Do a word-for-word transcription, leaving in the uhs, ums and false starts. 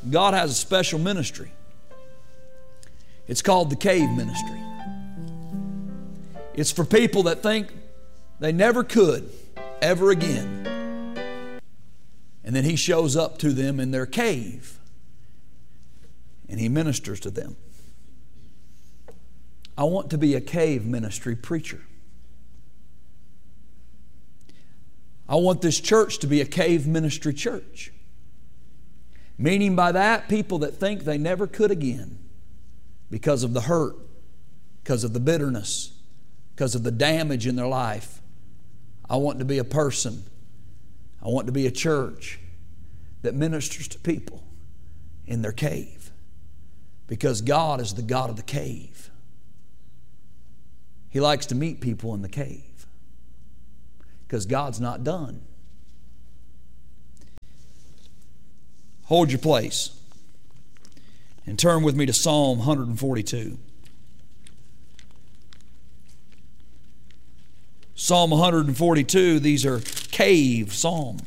God has a special ministry. It's called the cave ministry. It's for people that think they never could ever again. And then He shows up to them in their cave and He ministers to them. I want to be a cave ministry preacher. I want this church to be a cave ministry church. Meaning by that, people that think they never could again because of the hurt, because of the bitterness, because of the damage in their life. I want to be a person, I want to be a church that ministers to people in their cave, because God is the God of the cave. He likes to meet people in the cave because God's not done. Hold your place and turn with me to Psalm one forty-two. Psalm one forty-two, these are cave psalms.